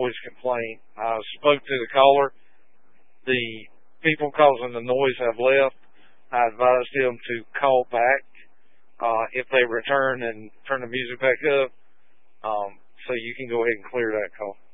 noise complaint. I spoke to the caller. The people causing the noise have left. I advised them to call back if they return and turn the music back up. So you can go ahead and clear that call.